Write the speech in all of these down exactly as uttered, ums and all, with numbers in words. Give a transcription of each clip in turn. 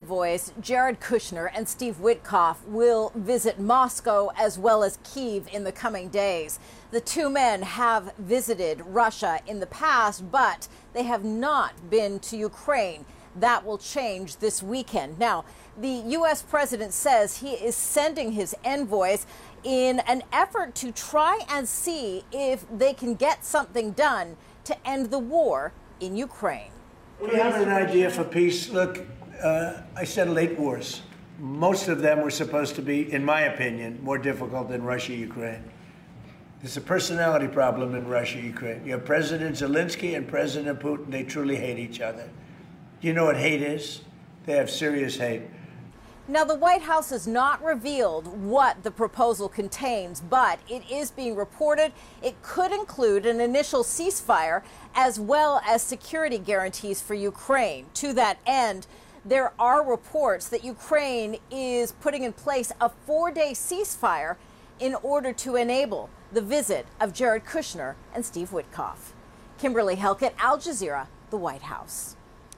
envoys Jared Kushner and Steve Witkoff will visit Moscow as well as Kyiv in the coming days. The two men have visited Russia in the past, but they have not been to Ukraine. That will change this weekend. Now, the U S president says he is sending his envoys in an effort to try and see if they can get something done to end the war in Ukraine. We have an idea for peace. Look, uh, I settled eight wars. Most of them were supposed to be, in my opinion, more difficult than Russia-Ukraine. There's a personality problem in Russia-Ukraine. You have President Zelensky and President Putin. They truly hate each other. You know what hate is? They have serious hate. Now, the White House has not revealed what the proposal contains, but it is being reported it could include an initial ceasefire as well as security guarantees for Ukraine. To that end, there are reports that Ukraine is putting in place a four-day ceasefire in order to enable the visit of Jared Kushner and Steve Witkoff. Kimberly Helkett, Al Jazeera, the White House.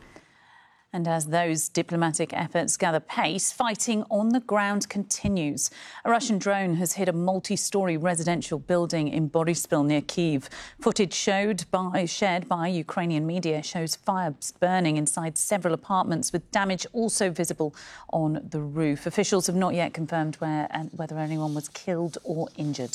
And as those diplomatic efforts gather pace, fighting on the ground continues. A Russian drone has hit a multi-storey residential building in Boryspil near Kyiv. Footage showed by, shared by Ukrainian media shows fires burning inside several apartments, with damage also visible on the roof. Officials have not yet confirmed where and whether anyone was killed or injured.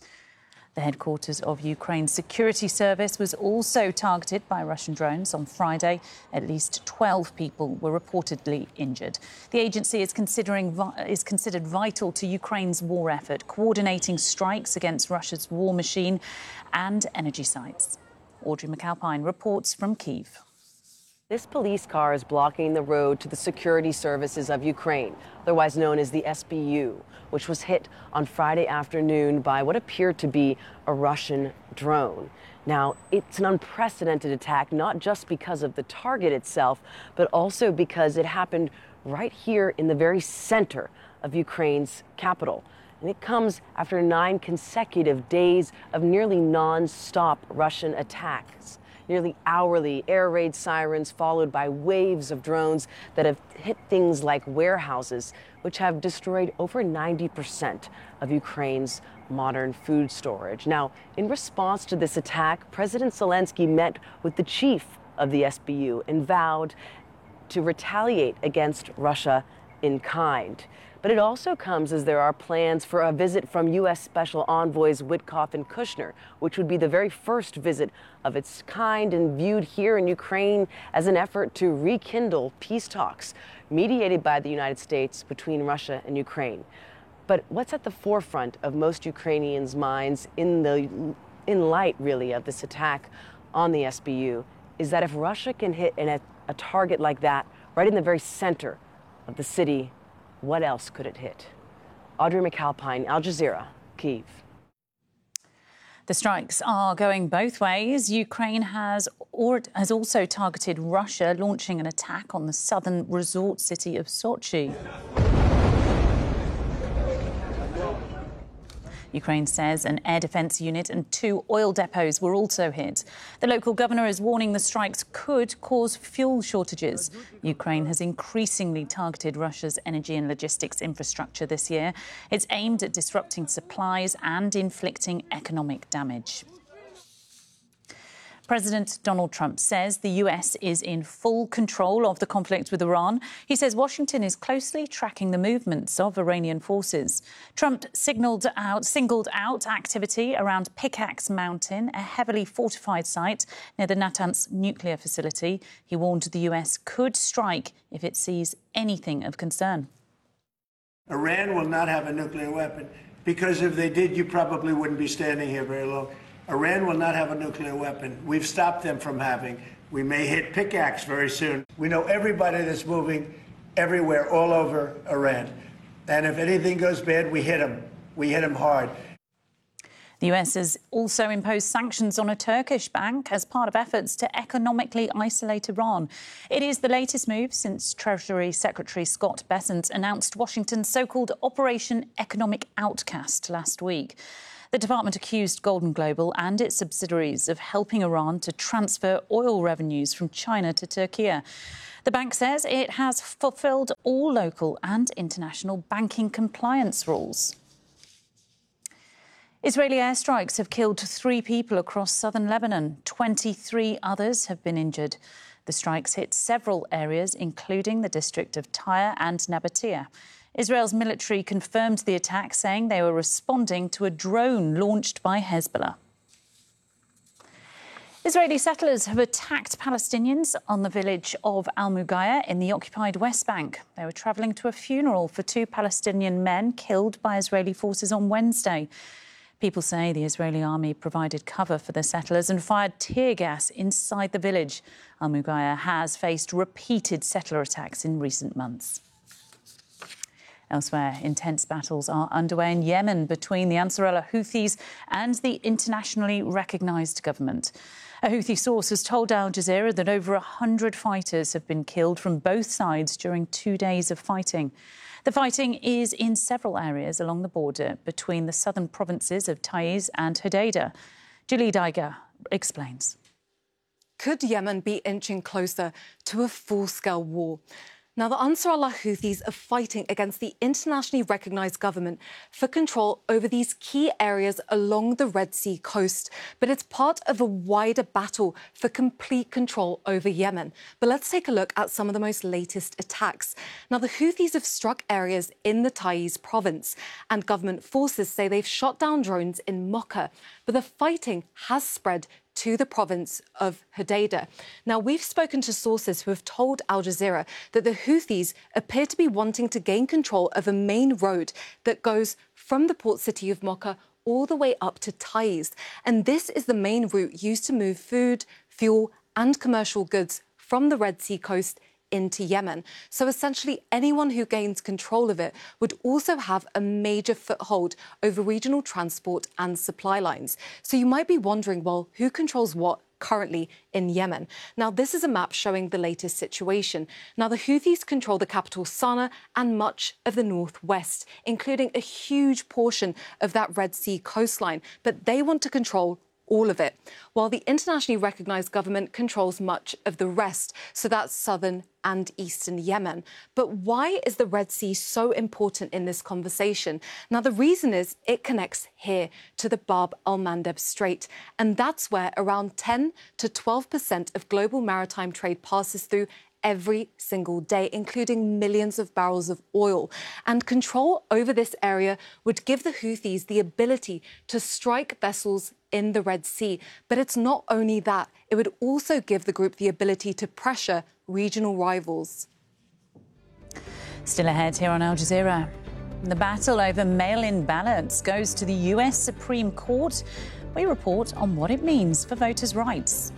The headquarters of Ukraine's security service was also targeted by Russian drones on Friday. At least twelve people were reportedly injured. The agency is considering is considered vital to Ukraine's war effort, coordinating strikes against Russia's war machine and energy sites. Audrey McAlpine reports from Kyiv. This police car is blocking the road to the security services of Ukraine, otherwise known as the S B U, which was hit on Friday afternoon by what appeared to be a Russian drone. Now, it's an unprecedented attack, not just because of the target itself, but also because it happened right here in the very center of Ukraine's capital. And it comes after nine consecutive days of nearly non-stop Russian attacks. Nearly hourly air raid sirens followed by waves of drones that have hit things like warehouses, which have destroyed over ninety percent of Ukraine's modern food storage. Now, in response to this attack, President Zelensky met with the chief of the S B U and vowed to retaliate against Russia in kind. But it also comes as there are plans for a visit from U S Special Envoys Witkoff and Kushner, which would be the very first visit of its kind and viewed here in Ukraine as an effort to rekindle peace talks mediated by the United States between Russia and Ukraine. But what's at the forefront of most Ukrainians' minds in the in light, really, of this attack on the S B U is that if Russia can hit an, a, a target like that right in the very center of the city, what else could it hit? Audrey McAlpine, Al Jazeera, Kyiv. The strikes are going both ways. Ukraine has, or has also targeted Russia, launching an attack on the southern resort city of Sochi. Ukraine says an air defence unit and two oil depots were also hit. The local governor is warning the strikes could cause fuel shortages. Ukraine has increasingly targeted Russia's energy and logistics infrastructure this year. It's aimed at disrupting supplies and inflicting economic damage. President Donald Trump says the U S is in full control of the conflict with Iran. He says Washington is closely tracking the movements of Iranian forces. Trump signaled out, singled out activity around Pickaxe Mountain, a heavily fortified site near the Natanz nuclear facility. He warned the U S could strike if it sees anything of concern. Iran will not have a nuclear weapon, because if they did, you probably wouldn't be standing here very long. Iran will not have a nuclear weapon. We've stopped them from having. We may hit Pickaxe very soon. We know everybody that's moving everywhere, all over Iran. And if anything goes bad, we hit them. We hit them hard. The U S has also imposed sanctions on a Turkish bank as part of efforts to economically isolate Iran. It is the latest move since Treasury Secretary Scott Bessent announced Washington's so-called Operation Economic Outcast last week. The department accused Golden Global and its subsidiaries of helping Iran to transfer oil revenues from China to Turkey. The bank says it has fulfilled all local and international banking compliance rules. Israeli airstrikes have killed three people across southern Lebanon. twenty-three others have been injured. The strikes hit several areas, including the district of Tyre and Nabatea. Israel's military confirmed the attack, saying they were responding to a drone launched by Hezbollah. Israeli settlers have attacked Palestinians on the village of Al-Mughaya in the occupied West Bank. They were travelling to a funeral for two Palestinian men killed by Israeli forces on Wednesday. People say the Israeli army provided cover for the settlers and fired tear gas inside the village. Al-Mughaya has faced repeated settler attacks in recent months. Elsewhere, intense battles are underway in Yemen between the Ansar Allah Houthis and the internationally recognised government. A Houthi source has told Al Jazeera that over one hundred fighters have been killed from both sides during two days of fighting. The fighting is in several areas along the border between the southern provinces of Taiz and Hodeidah. Julie Daiger explains. Could Yemen be inching closer to a full-scale war? Now, the Ansar Allah Houthis are fighting against the internationally recognised government for control over these key areas along the Red Sea coast. But it's part of a wider battle for complete control over Yemen. But let's take a look at some of the most latest attacks. Now, the Houthis have struck areas in the Taiz province, and government forces say they've shot down drones in Mocha. But the fighting has spread to the province of Hodeidah. Now, we've spoken to sources who have told Al Jazeera that the Houthis appear to be wanting to gain control of a main road that goes from the port city of Mocha all the way up to Taiz. And this is the main route used to move food, fuel and commercial goods from the Red Sea coast into Yemen. So essentially anyone who gains control of it would also have a major foothold over regional transport and supply lines. So you might be wondering, well, who controls what currently in Yemen? Now, this is a map showing the latest situation. Now, the Houthis control the capital Sana'a and much of the northwest, including a huge portion of that Red Sea coastline, but they want to control all of it, while the internationally recognised government controls much of the rest, so that's southern and eastern Yemen. But why is the Red Sea so important in this conversation? Now, the reason is it connects here to the Bab el-Mandeb Strait, and that's where around ten to twelve percent of global maritime trade passes through every single day, including millions of barrels of oil. And control over this area would give the Houthis the ability to strike vessels in the Red Sea. But it's not only that, it would also give the group the ability to pressure regional rivals. Still ahead here on Al Jazeera. The battle over mail-in ballots goes to the U S Supreme Court. We report on what it means for voters' rights.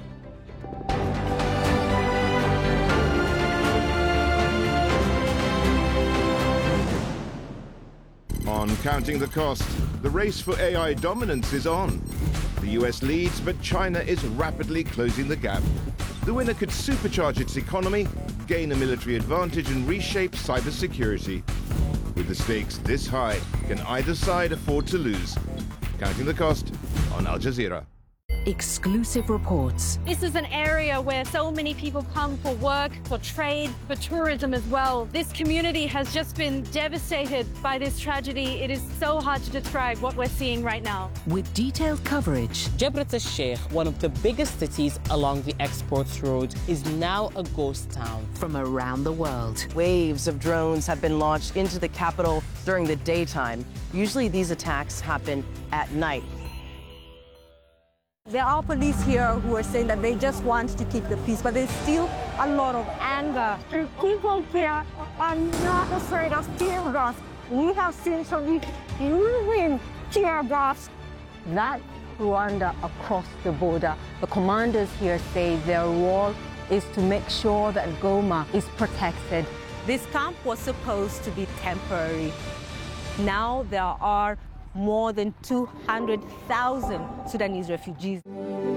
On Counting the Cost, the race for A I dominance is on. The U S leads, but China is rapidly closing the gap. The winner could supercharge its economy, gain a military advantage and reshape cybersecurity. With the stakes this high, can either side afford to lose? Counting the Cost on Al Jazeera. Exclusive reports. This is an area where so many people come for work, for trade, for tourism as well. This community has just been devastated by this tragedy. It is so hard to describe what we're seeing right now. With detailed coverage. Jebret al-Sheikh, one of the biggest cities along the exports road, is now a ghost town. From around the world. Waves of drones have been launched into the capital during the daytime. Usually these attacks happen at night. There are police here who are saying that they just want to keep the peace, but there's still a lot of anger. And people here are not afraid of tear gas. We have seen some using tear gas. That Rwanda across the border, the commanders here say their role is to make sure that Goma is protected. This camp was supposed to be temporary. Now there are more than two hundred thousand Sudanese refugees.